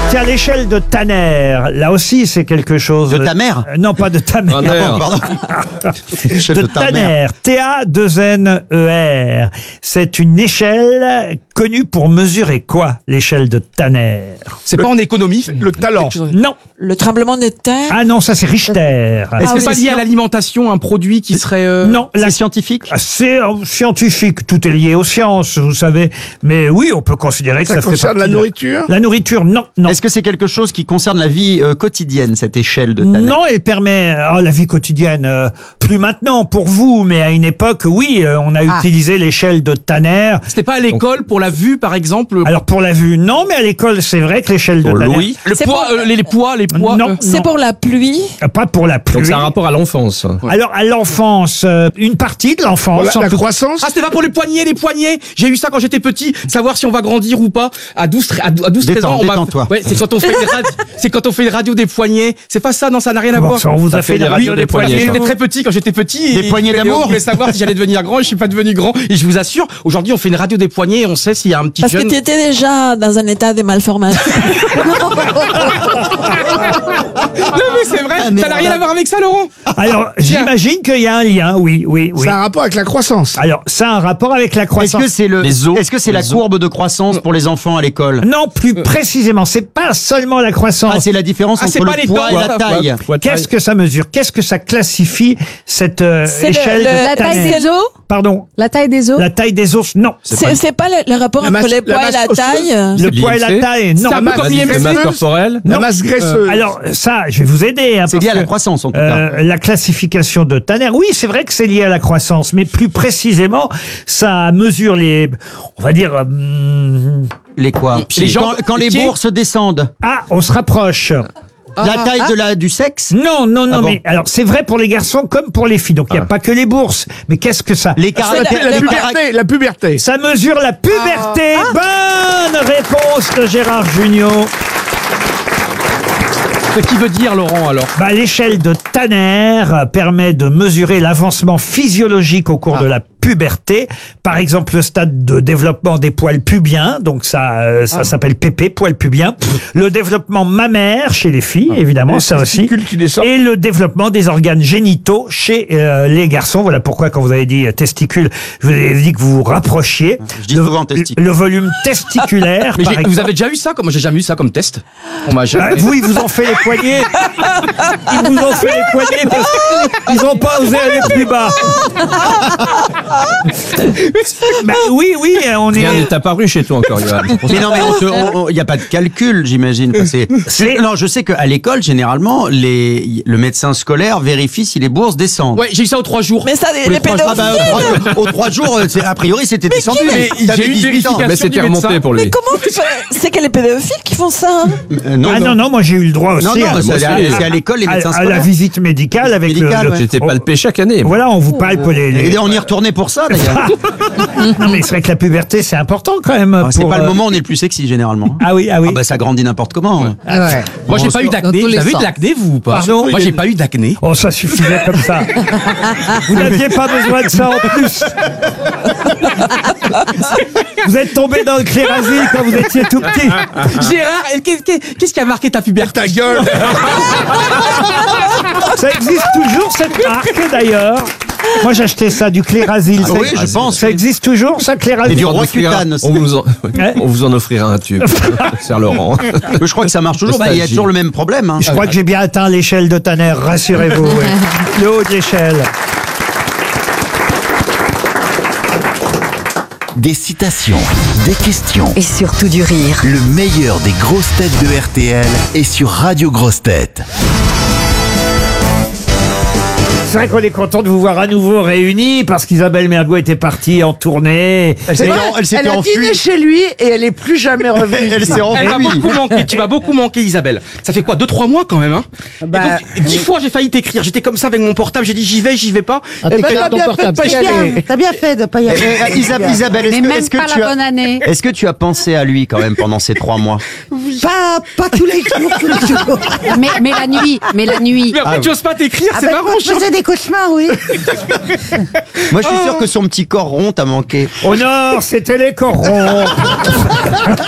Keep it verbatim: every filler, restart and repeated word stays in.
Tiens, l'échelle de Tanner, là aussi c'est quelque chose... De ta mère Euh, Non, pas de ta mère. Ah, pardon. L'échelle De de ta Tanner, mère. T A deux N E R. C'est une échelle connue pour mesurer quoi, l'échelle de Tanner? C'est pas en économie. Le talent. Non. Le tremblement de terre. Ah non, ça c'est Richter. Est-ce que oui, c'est pas c'est lié à sûr. l'alimentation, un produit qui serait... euh, Non, la C'est scientifique Ah, c'est euh, scientifique, tout est lié aux sciences, vous savez. Mais oui, on peut considérer que ça, Ça fait concerne partie la de nourriture La nourriture, non, non. Est-ce que c'est quelque chose qui concerne la vie euh, quotidienne, cette échelle de Tanner? Non, elle permet oh, la vie quotidienne. euh, plus maintenant pour vous, mais à une époque, oui, euh, on a Ah. utilisé l'échelle de Tanner. C'était pas à l'école pour la vue, par exemple. Alors pour la vue, non, mais à l'école, c'est vrai que l'échelle de Pour Tanner. l'ouïe. le C'est poids, pour- euh, les, les poids, les poids. Non. euh, C'est pour la pluie. Euh, Pas pour la pluie. Donc c'est un rapport à l'enfance. Alors à l'enfance, euh, une partie de l'enfance. Pour la, en la tout- croissance Ah, c'était pas pour les poignets, les poignets. J'ai eu ça quand j'étais petit, savoir si on va grandir ou pas. À douze, à douze, treize Détends, ans, on m'a. détends-toi. Ouais, c'est quand on fait une radio, c'est quand on fait une radio des poignets. C'est pas ça, non, ça n'a rien à Bon, voir. ça, on vous a Ça fait fait des des radios radios des des poignets, poignets. ça. J'étais très petit quand j'étais petit. Des et- poignées et d'amour. On voulait savoir si j'allais devenir grand et je suis pas devenu grand. Et je vous assure, aujourd'hui, on fait une radio des poignets et on sait s'il y a un petit Parce jeune. que tu étais déjà dans un état de malformation. Non, mais c'est vrai. Ah, mais Ça n'a rien voilà. à voir avec ça, Laurent. Alors j'imagine qu'il y a un lien, oui, oui, oui. Ça a un rapport avec la croissance. Alors ça a un rapport avec la Est-ce croissance. que c'est le, Les os. est-ce que c'est la Les os. courbe de croissance pour les enfants à l'école? Non, plus précisément, c'est pas seulement la croissance. Ah, c'est la différence Ah, c'est entre pas le les poids et dents, la ça. taille. Qu'est-ce que ça mesure? Qu'est-ce que ça classifie cette euh, C'est le- échelle le- de la taille Tanner? des os. Pardon, La taille des os. la taille des os, non. C'est c'est pas le, le rapport La entre masse- les la poids et la masse taille. Le poids et la l'I M C? taille, non. C'est un peu comme La l'I M C. masse corporelle. La Non. masse graisseuse. Alors ça, je vais vous aider. Hein, C'est parce lié à la que, croissance, en tout cas. euh, la classification de Tanner, oui, c'est vrai que c'est lié à la croissance, mais plus précisément, ça mesure les, on va dire, euh, Les quoi? Les gens- quand, quand les pieds. bourses descendent. ah, on se rapproche. La taille de la, du sexe? Non, non, non, Ah bon mais alors c'est vrai pour les garçons comme pour les filles. Donc il n'y a pas que les bourses, mais qu'est-ce que ça? Les C'est caractères. la- La les puberté, la puberté. Ça mesure la puberté. Bonne réponse de Gérard Jugnot. Ce qui veut dire, Laurent, alors. Bah, l'échelle de Tanner permet de mesurer l'avancement physiologique au cours Ah. de la puberté. Par exemple, le stade de développement des poils pubiens, donc ça, euh, ça s'appelle P P, poils pubiens. Le développement mammaire chez les filles, évidemment, Les ça aussi. testicules qui descendent. Et le développement des organes génitaux chez euh, les garçons. Voilà pourquoi quand vous avez dit euh, testicules, je vous ai dit que vous vous rapprochiez. Je dis le, souvent testicule. le volume testiculaire, Mais par j'ai- exemple. vous avez déjà eu ça? Comme moi, j'ai jamais eu ça comme test. On m'a Ah, jamais. vous, ils vous ont fait les poignets. Ils vous ont fait les poignets parce qu'ils n'ont pas osé aller plus bas. Bah, oui, oui, on Rien est. n'est apparu chez toi encore, Johan. Mais non, mais il n'y a pas de calcul, j'imagine. Enfin, c'est- C'est- Non, je sais qu'à l'école, généralement, les, le médecin scolaire vérifie si les bourses descendent. Ouais, j'ai eu ça aux trois jours. Mais ça, Pour les les trois- ah bah, pédophiles. aux trois- aux trois jours, euh, c'est- a priori, c'était descendu. Mais T'avais j'ai eu une dix-huit ans. vérification. Mais c'était du médecin. remonté pour lui. Mais comment tu peux... C'est que les pédophiles qui font ça. Euh, non, Ah non, non, moi j'ai eu le droit aussi. non, non, hein, c'est à, aussi. c'est à l'école, les à, médecins à la scolaires. visite médicale avec le- Médicale, le. ouais. J'étais palpé chaque année. moi. Voilà, on vous palpe les. les- Et on y retournait pour ça, d'ailleurs. Non, mais c'est vrai que la puberté, c'est important quand même. Ah, c'est pour, pas le euh, moment où on est le plus sexy, généralement. Ah oui, ah oui. Ah bah, ça grandit n'importe comment. Moi, j'ai pas eu Dans d'acné. tous Vous les avez eu de sens. l'acné, vous ou pas? Pardon? Moi, j'ai pas eu d'acné. Oh, ça suffisait comme ça. Vous n'aviez pas besoin de ça en plus. Vous êtes tombé dans le clérasil quand vous étiez tout petit. Gérard, qu'est- qu'est- qu'est-ce qui a marqué ta puberté? Ta gueule. Ça existe toujours cette marque d'ailleurs. Moi j'achetais ça du clérasil. Ah Ça- oui, je pense, Ça oui. existe toujours ça Et clérasil. du On roi offrira- cutane aussi. On vous en, Ouais. on vous en offrira un tube, cher Laurent. Mais je crois que ça marche toujours. Bah, il y a Nostalgie. toujours le même problème. Hein. Je crois que j'ai bien atteint l'échelle de Tanner, rassurez-vous. oui. Le haut de l'échelle. Des citations, des questions. Et surtout du rire. Le meilleur des grosses têtes de R T L est sur Radio Grosses Têtes. C'est vrai qu'on est content de vous voir à nouveau réunis parce qu'Isabelle Mergo était partie en tournée. Elle s'était en- elle s'était Elle a dîné enfuie. chez lui et elle est plus jamais revenue. Elle s'est Elle m'a enfuie. beaucoup manqué. Tu m'as beaucoup manqué, Isabelle. Ça fait quoi, deux, trois mois quand même, hein? Bah, Et donc, dix fois j'ai failli t'écrire. J'étais comme ça avec mon portable. J'ai dit j'y vais, j'y vais pas. Eh ben, t'as bien fait de pas y aller. T'as bien fait de pas y Eh, aller. eh, Isa- Isabelle, est-ce Mais que, même est-ce que pas tu la as, bonne année. est-ce que tu as pensé à lui quand même pendant ces trois mois? Pas, pas tous les jours, tous les jours. Mais, mais la nuit, mais la nuit. Mais après, tu oses pas t'écrire, Ah c'est ben, marrant. je faisais des cauchemars, oui. Moi, je suis sûr que son petit corps rond t'a manqué. Au nord, c'était les corons.